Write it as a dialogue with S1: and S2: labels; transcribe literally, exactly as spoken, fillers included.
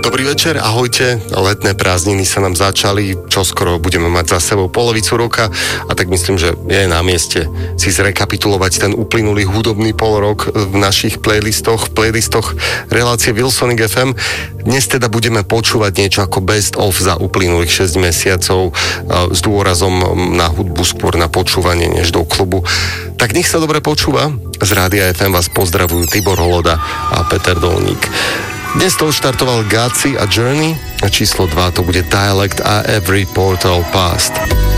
S1: Dobrý večer, ahojte. Letné prázdniny sa nám začali, čoskoro budeme mať za sebou polovicu roka a tak myslím, že je na mieste si zrekapitulovať ten uplynulý hudobný polrok v našich playlistoch, v playlistoch relácie Wilsonic ef em. Dnes teda budeme počúvať niečo ako best of za uplynulých šesť mesiacov s dôrazom na hudbu, skôr na počúvanie než do klubu. Tak nech sa dobre počúva. Z Rádia ef em vás pozdravujú Tibor Holoda a Peter Dolník. Dnes to štartoval Gazi a Journey a číslo dva to bude Dialect a Every Portal Past.